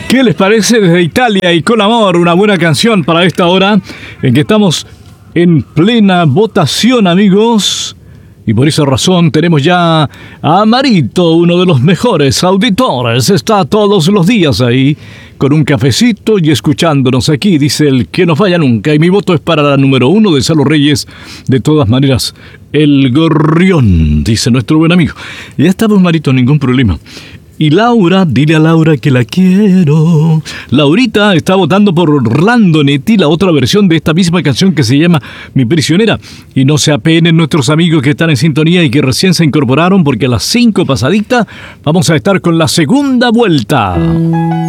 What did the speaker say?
¿Qué les parece desde Italia y con amor? Una buena canción para esta hora en que estamos en plena votación, amigos. Y por esa razón tenemos ya a Marito, uno de los mejores auditores. Está todos los días ahí con un cafecito y escuchándonos aquí. Dice el que no falla nunca. Y mi voto es para la número 1 de Salo Reyes. De todas maneras, el gorrión, dice nuestro buen amigo. Ya estamos, Marito, ningún problema. Y Laura, dile a Laura que la quiero. Laurita está votando por Orlando Netti, la otra versión de esta misma canción que se llama Mi Prisionera. Y no se apenen nuestros amigos que están en sintonía y que recién se incorporaron, porque a las 5 pasadita vamos a estar con la segunda vuelta.